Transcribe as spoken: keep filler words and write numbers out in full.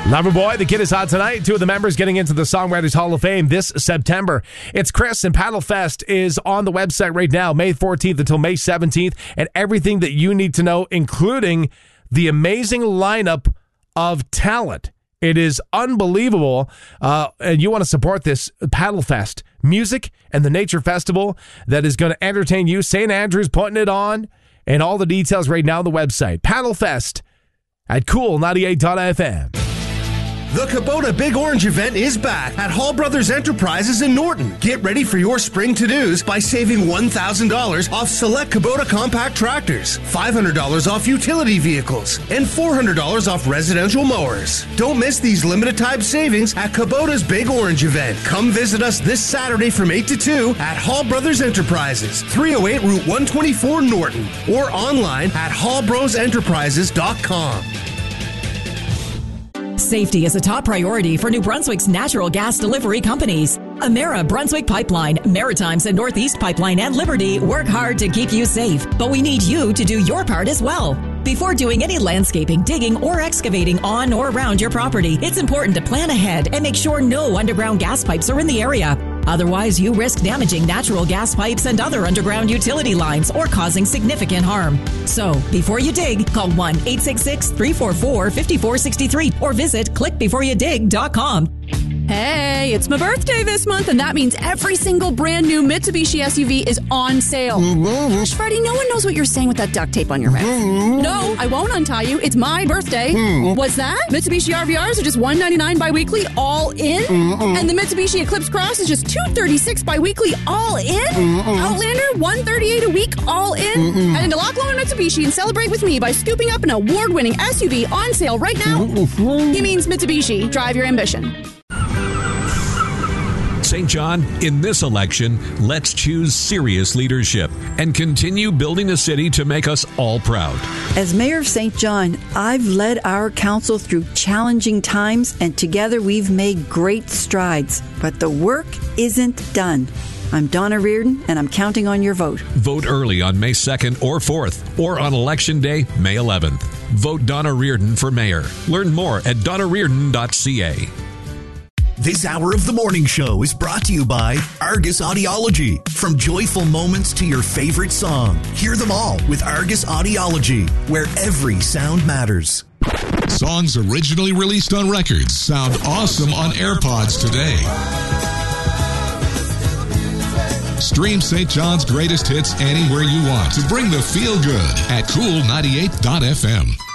Loverboy, the kid is hot tonight. Two of the members getting into the Songwriters Hall of Fame this September. It's Chris, and Paddle Fest is on the website right now, May fourteenth until May seventeenth, and everything that you need to know, including the amazing lineup of talent. It is unbelievable, uh, and you want to support this Paddle Fest music and the Nature Festival that is going to entertain you. Saint Andrews putting it on, and all the details right now on the website. Paddle Fest at Cool ninety-eight dot f m. The Kubota Big Orange event is back at Hall Brothers Enterprises in Norton. Get ready for your spring to-dos by saving one thousand dollars off select Kubota compact tractors, five hundred dollars off utility vehicles, and four hundred dollars off residential mowers. Don't miss these limited-time savings at Kubota's Big Orange event. Come visit us this Saturday from eight to two at Hall Brothers Enterprises, three oh eight Route one twenty-four Norton, or online at hall bros enterprises dot com. Safety is a top priority for New Brunswick's natural gas delivery companies. Emera Brunswick Pipeline, Maritimes and Northeast Pipeline, and Liberty work hard to keep you safe, but we need you to do your part as well. Before doing any landscaping, digging, or excavating on or around your property, it's important to plan ahead and make sure no underground gas pipes are in the area. Otherwise, you risk damaging natural gas pipes and other underground utility lines or causing significant harm. So, before you dig, call one eight six six, three four four, five four six three or visit click before you dig dot com. Hey, it's my birthday this month, and that means every single brand new Mitsubishi S U V is on sale. Mm-hmm. Freddie, no one knows what you're saying with that duct tape on your mouth. Mm-hmm. No, I won't untie you. It's my birthday. Mm. What's that? Mitsubishi R V Rs are just one hundred ninety-nine bi-weekly, all in? Mm-mm. And the Mitsubishi Eclipse Cross is just two hundred thirty-six bi-weekly, all in? Mm-mm. Outlander, one hundred thirty-eight a week, all in? Mm-mm. Head into Loch Lomond Mitsubishi and celebrate with me by scooping up an award-winning S U V on sale right now. Mm-mm. He means Mitsubishi. Drive your ambition. Saint John, in this election, let's choose serious leadership and continue building a city to make us all proud. As Mayor of Saint John, I've led our council through challenging times, and together we've made great strides. But the work isn't done. I'm Donna Reardon, and I'm counting on your vote. Vote early on May second or fourth, or on Election Day, May eleventh. Vote Donna Reardon for mayor. Learn more at donna reardon dot c a. This hour of the morning show is brought to you by Argus Audiology. From joyful moments to your favorite song, hear them all with Argus Audiology, where every sound matters. Songs originally released on records sound awesome on AirPods today. Stream Saint John's greatest hits anywhere you want to bring the feel good at cool ninety-eight dot f m.